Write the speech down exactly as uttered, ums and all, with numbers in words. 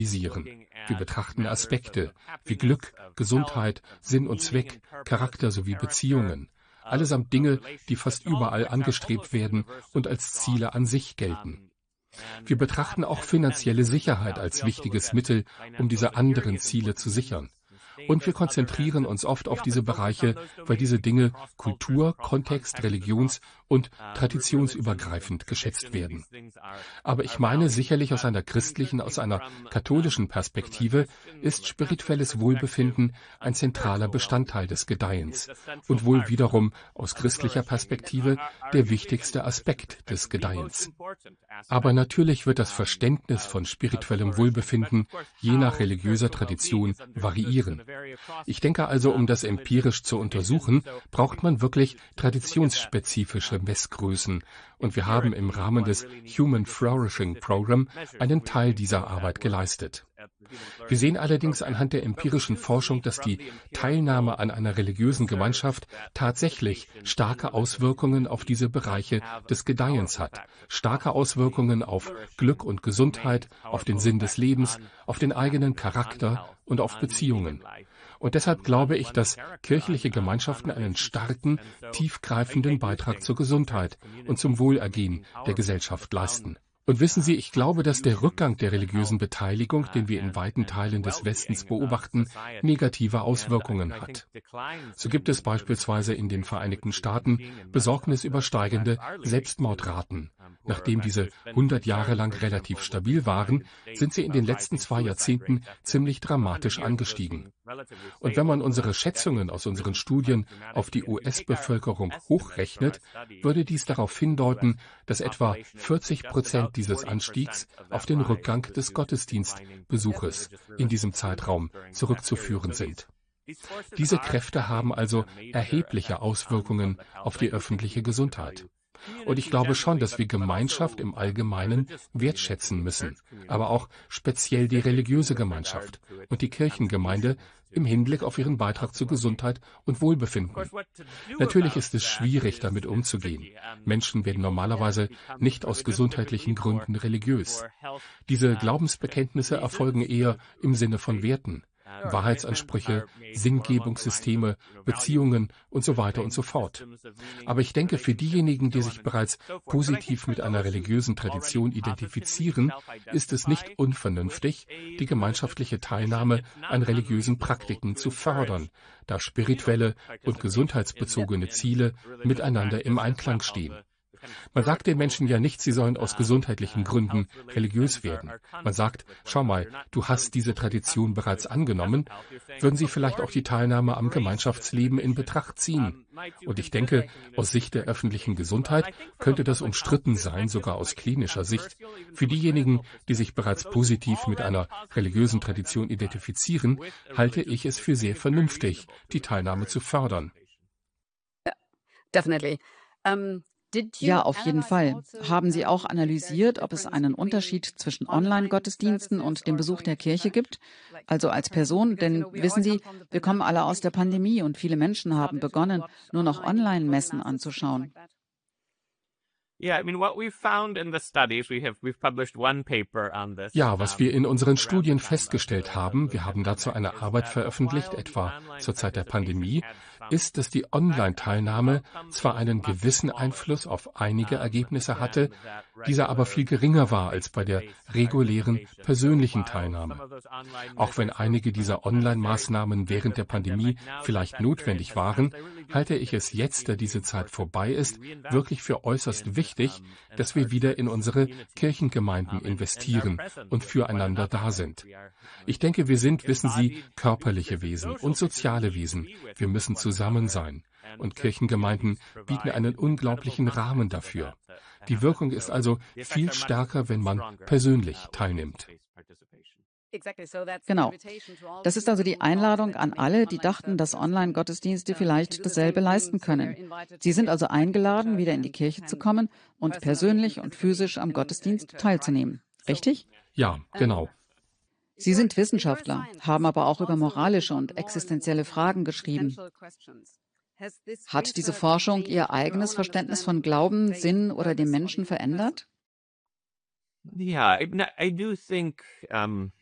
Wir betrachten Aspekte wie Glück, Gesundheit, Sinn und Zweck, Charakter sowie Beziehungen. Allesamt Dinge, die fast überall angestrebt werden und als Ziele an sich gelten. Wir betrachten auch finanzielle Sicherheit als wichtiges Mittel, um diese anderen Ziele zu sichern. Und wir konzentrieren uns oft auf diese Bereiche, weil diese Dinge kultur-, kontext-, religions- und traditionsübergreifend geschätzt werden. Aber ich meine, sicherlich aus einer christlichen, aus einer katholischen Perspektive ist spirituelles Wohlbefinden ein zentraler Bestandteil des Gedeihens und wohl wiederum aus christlicher Perspektive der wichtigste Aspekt des Gedeihens. Aber natürlich wird das Verständnis von spirituellem Wohlbefinden je nach religiöser Tradition variieren. Ich denke also, um das empirisch zu untersuchen, braucht man wirklich traditionsspezifische Messgrößen. Und wir haben im Rahmen des Human Flourishing Program einen Teil dieser Arbeit geleistet. Wir sehen allerdings anhand der empirischen Forschung, dass die Teilnahme an einer religiösen Gemeinschaft tatsächlich starke Auswirkungen auf diese Bereiche des Gedeihens hat. Starke Auswirkungen auf Glück und Gesundheit, auf den Sinn des Lebens, auf den eigenen Charakter und auf Beziehungen. Und deshalb glaube ich, dass kirchliche Gemeinschaften einen starken, tiefgreifenden Beitrag zur Gesundheit und zum Wohlergehen der Gesellschaft leisten. Und wissen Sie, ich glaube, dass der Rückgang der religiösen Beteiligung, den wir in weiten Teilen des Westens beobachten, negative Auswirkungen hat. So gibt es beispielsweise in den Vereinigten Staaten besorgnisübersteigende Selbstmordraten. Nachdem diese hundert Jahre lang relativ stabil waren, sind sie in den letzten zwei Jahrzehnten ziemlich dramatisch angestiegen. Und wenn man unsere Schätzungen aus unseren Studien auf die U S-Bevölkerung hochrechnet, würde dies darauf hindeuten, dass etwa vierzig Prozent dieses Anstiegs auf den Rückgang des Gottesdienstbesuches in diesem Zeitraum zurückzuführen sind. Diese Kräfte haben also erhebliche Auswirkungen auf die öffentliche Gesundheit. Und ich glaube schon, dass wir Gemeinschaft im Allgemeinen wertschätzen müssen, aber auch speziell die religiöse Gemeinschaft und die Kirchengemeinde im Hinblick auf ihren Beitrag zur Gesundheit und Wohlbefinden. Natürlich ist es schwierig, damit umzugehen. Menschen werden normalerweise nicht aus gesundheitlichen Gründen religiös. Diese Glaubensbekenntnisse erfolgen eher im Sinne von Werten. Wahrheitsansprüche, Sinngebungssysteme, Beziehungen und so weiter und so fort. Aber ich denke, für diejenigen, die sich bereits positiv mit einer religiösen Tradition identifizieren, ist es nicht unvernünftig, die gemeinschaftliche Teilnahme an religiösen Praktiken zu fördern, da spirituelle und gesundheitsbezogene Ziele miteinander im Einklang stehen. Man sagt den Menschen ja nicht, sie sollen aus gesundheitlichen Gründen religiös werden. Man sagt, schau mal, du hast diese Tradition bereits angenommen, würden sie vielleicht auch die Teilnahme am Gemeinschaftsleben in Betracht ziehen. Und ich denke, aus Sicht der öffentlichen Gesundheit könnte das umstritten sein, sogar aus klinischer Sicht. Für diejenigen, die sich bereits positiv mit einer religiösen Tradition identifizieren, halte ich es für sehr vernünftig, die Teilnahme zu fördern. Definitely. Um Ja, auf jeden Fall. Haben Sie auch analysiert, ob es einen Unterschied zwischen Online-Gottesdiensten und dem Besuch der Kirche gibt? Also als Person, denn wissen Sie, wir kommen alle aus der Pandemie und viele Menschen haben begonnen, nur noch Online-Messen anzuschauen. Ja, was wir in unseren Studien festgestellt haben, wir haben dazu eine Arbeit veröffentlicht, etwa zur Zeit der Pandemie, ist, dass die Online-Teilnahme zwar einen gewissen Einfluss auf einige Ergebnisse hatte, dieser aber viel geringer war als bei der regulären persönlichen Teilnahme. Auch wenn einige dieser Online-Maßnahmen während der Pandemie vielleicht notwendig waren, halte ich es jetzt, da diese Zeit vorbei ist, wirklich für äußerst wichtig, dass wir wieder in unsere Kirchengemeinden investieren und füreinander da sind. Ich denke, wir sind, wissen Sie, körperliche Wesen und soziale Wesen. Wir müssen zusammen sein. Und Kirchengemeinden bieten einen unglaublichen Rahmen dafür. Die Wirkung ist also viel stärker, wenn man persönlich teilnimmt. Genau. Das ist also die Einladung an alle, die dachten, dass Online-Gottesdienste vielleicht dasselbe leisten können. Sie sind also eingeladen, wieder in die Kirche zu kommen und persönlich und physisch am Gottesdienst teilzunehmen. Richtig? Ja, genau. Sie sind Wissenschaftler, haben aber auch über moralische und existenzielle Fragen geschrieben. Hat diese Forschung Ihr eigenes Verständnis von Glauben, Sinn oder dem Menschen verändert? Ja, I do think um